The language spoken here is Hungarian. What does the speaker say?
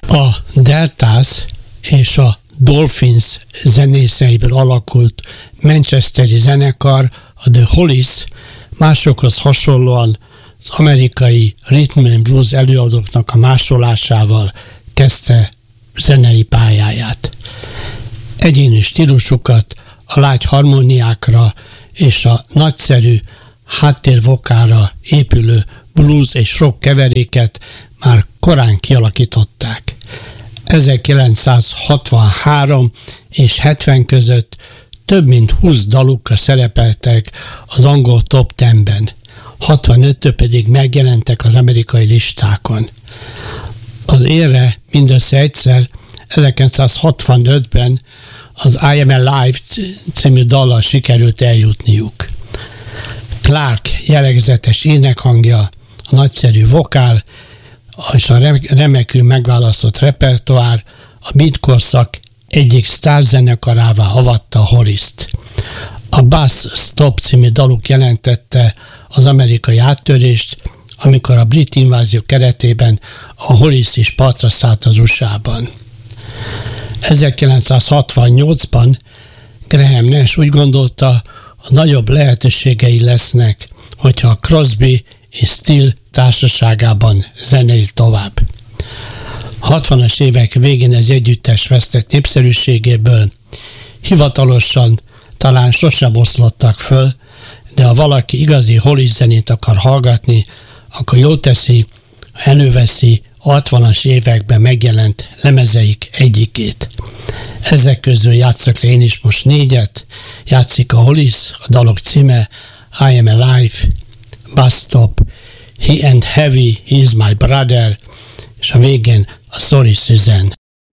A Deltas és a Dolphins zenészeiből alakult manchesteri zenekar, a The Hollies másokhoz hasonlóan az amerikai rhythm and blues előadóknak a másolásával kezdte zenei pályáját. Egyéni stílusukat a lágy harmóniákra és a nagyszerű háttérvokára épülő blues és rock keveréket már korán kialakították. 1963 és 70 között több mint 20 dalukkal szerepeltek az angol top 10-ben, 65-től pedig megjelentek az amerikai listákon. Az élre mindössze egyszer, 1965-ben az I Am Alive című dallal sikerült eljutniuk. Clark jellegzetes énekhangja, a nagyszerű vokál és a remekül megválasztott repertoár a beat korszak egyik sztárzenekarává avatta a Holliest. A Bus Stop című daluk jelentette az amerikai áttörést, amikor a brit invázió keretében a Hollies is partra szállt az USA-ban. 1968-ban Graham Nash úgy gondolta, a nagyobb lehetőségei lesznek, hogyha a Crosby és Still társaságában zenél tovább. 60-as évek végén ez együttes vesztett népszerűségéből, hivatalosan talán sosem oszlottak föl, de ha valaki igazi Hollies zenét akar hallgatni, akkor jól teszi, ha előveszi a 60-as években megjelent lemezeik egyikét. Ezek közül játszok le én is most 4, játszik a Hollies, a dalok címe I Am Alive, Bus Stop, He and Heavy, He's My Brother, és a végén a Sorry Susan.